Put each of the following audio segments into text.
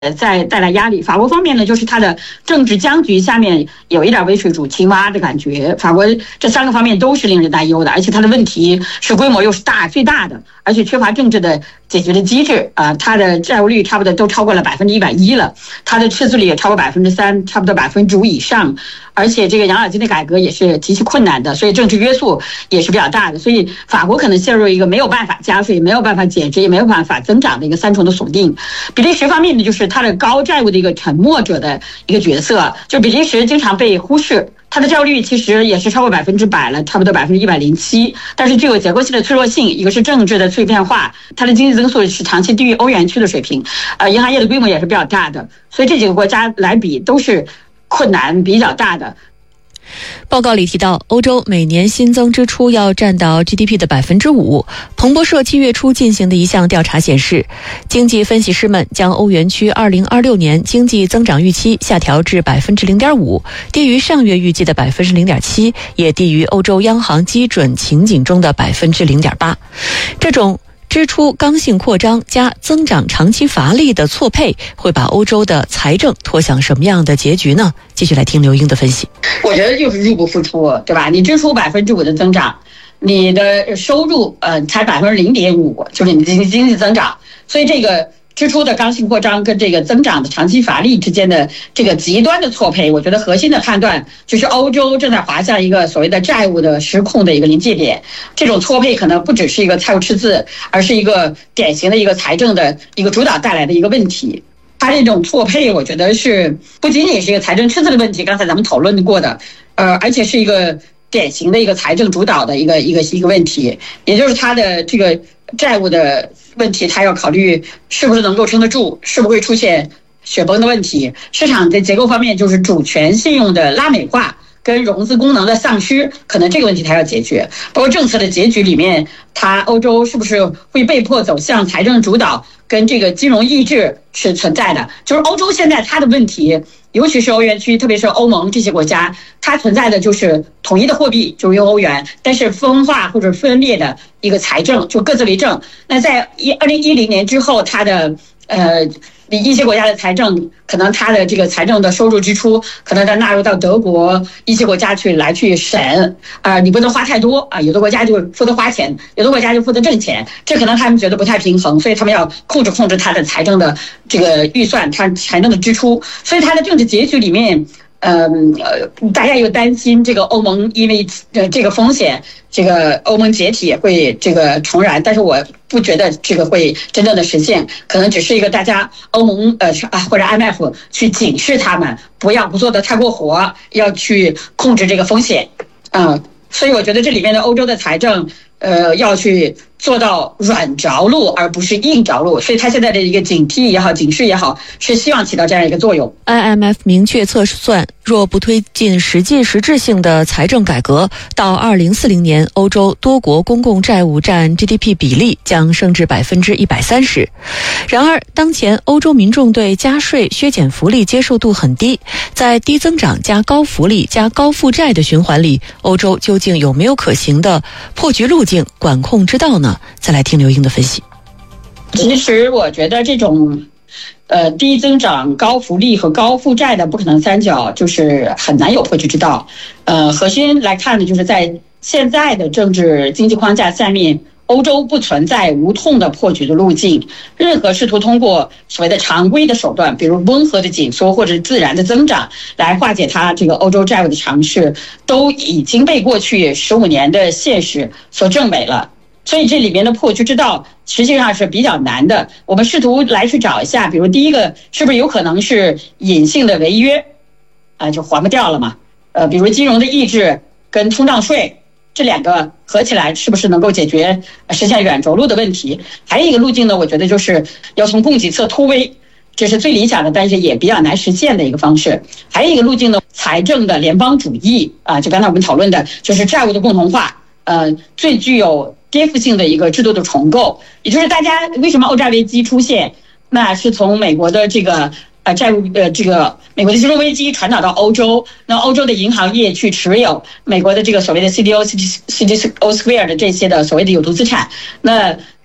在带来压力。法国方面呢，就是它的政治僵局下面有一点微水煮青蛙的感觉。法国这3个方面都是令人担忧的，而且它的问题是规模又是最大的，而且缺乏政治的解决的机制啊。它的债务率差不多都超过了110%了，它的赤字率也超过3%，差不多5%以上。而且这个养老金的改革也是极其困难的，所以政治约束也是比较大的。所以法国可能陷入一个没有办法加税、没有办法减值、也没有办法增长的一个3重的锁定。比利时方面呢，就是它的高债务的一个沉默者的一个角色，就比利时经常被忽视。它的债务率其实也是超过100%了，差不多107%，但是具有结构性的脆弱性，一个是政治的碎片化，它的经济增速是长期低于欧元区的水平，银行业的规模也是比较大的，所以这几个国家来比都是困难比较大的。 报告里提到，欧洲每年新增支出要占到 GDP 的5%。彭博社7月初进行的一项调查显示，经济分析师们将欧元区2026年经济增长预期下调至 0.5%， 低于上月预计的 0.7%， 也低于欧洲央行基准情景中的 0.8%。 这种支出刚性扩张加增长长期乏力的错配，会把欧洲的财政拖向什么样的结局呢？继续来听刘英的分析。 我觉得就是入不敷出，对吧？你支出5%的增长，你的收入才0.5%，就是你的经济增长，所以这个支出的刚性扩张跟这个增长的长期乏力之间的这个极端的错配，我觉得核心的判断就是欧洲正在滑向一个所谓的债务的失控的一个临界点。这种错配可能不只是一个债务赤字，而是一个典型的一个财政的一个主导带来的一个问题。它这种错配，我觉得是不仅仅是一个财政赤字的问题，刚才咱们讨论过的，而且是一个典型的一个财政主导的一个问题，也就是它的这个债务的问题，它要考虑是不是能够撑得住，是不是会出现雪崩的问题。市场的结构方面，就是主权信用的拉美化跟融资功能的丧失，可能这个问题它要解决。包括政策的结局里面，欧洲是不是会被迫走向财政主导跟这个金融抑制是存在的。就是欧洲现在它的问题，尤其是欧元区，特别是欧盟这些国家，它存在的就是统一的货币，就是用欧元，但是分化或者分裂的一个财政，就各自为政。那在2010年之后，它的一些国家的财政，可能它的这个财政的收入支出，可能它纳入到德国一些国家去审你不能花太多有的国家就负责花钱，有的国家就负责挣钱，这可能他们觉得不太平衡，所以他们要控制它的财政的这个预算，它财政的支出，所以它的政治结局里面。大家又担心这个欧盟因为这个风险，这个欧盟解体也会这个重燃，但是我不觉得这个会真正的实现，可能只是一个大家欧盟或者 IMF 去警示他们不做得太过火，要去控制这个风险所以我觉得这里面的欧洲的财政要去做到软着陆而不是硬着陆，所以它现在的一个警惕也好，警示也好，是希望起到这样一个作用。 IMF 明确测算，若不推进实质性的财政改革，到2040年欧洲多国公共债务占 GDP 比例将升至 130%。 然而当前欧洲民众对加税削减福利接受度很低，在低增长加高福利加高负债的循环里，欧洲究竟有没有可行的破局路径、管控之道呢？再来听刘英的分析。 其实我觉得这种低增长、高福利和高负债的不可能三角，就是很难有破局之道。核心来看呢，就是在现在的政治经济框架下面，欧洲不存在无痛的破局的路径。任何试图通过所谓的常规的手段，比如温和的紧缩或者自然的增长来化解它这个欧洲债务的尝试，都已经被过去15年的现实所证伪了。所以这里面的破局之道实际上是比较难的。我们试图来去找一下，比如第一个是不是有可能是隐性的违约就还不掉了嘛？比如金融的抑制跟通胀税这两个合起来是不是能够解决实现软着陆的问题？还有一个路径呢，我觉得就是要从供给侧突围，这是最理想的，但是也比较难实现的一个方式。还有一个路径呢，财政的联邦主义就刚才我们讨论的，就是债务的共同化，最具有颠覆性的一个制度的重构。也就是大家为什么欧债危机出现，那是从美国的这个债务这个美国的金融危机传导到欧洲，那欧洲的银行业去持有美国的这个所谓的 CDO Square 的这些的所谓的有毒资产，那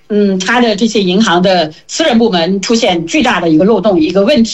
它的这些银行的私人部门出现巨大的一个漏洞一个问题。